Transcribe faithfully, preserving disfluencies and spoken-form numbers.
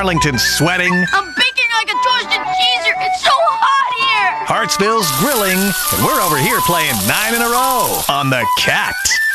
Arlington's sweating. I'm baking like a toasted cheeser. It's so hot here. Hartsville's grilling. And we're over here playing nine in a row on the Cat.